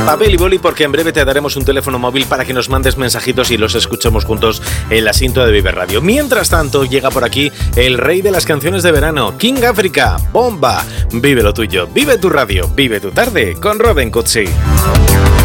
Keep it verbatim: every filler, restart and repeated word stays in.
papel y boli porque en breve te daremos un teléfono móvil para que nos mandes mensajitos y los escuchemos juntos en la cinta de Vive Radio. Mientras tanto, llega por aquí el rey de las canciones de verano, King África, Bomba. Vive lo tuyo, vive tu radio, vive tu tarde con Robin Cutsi.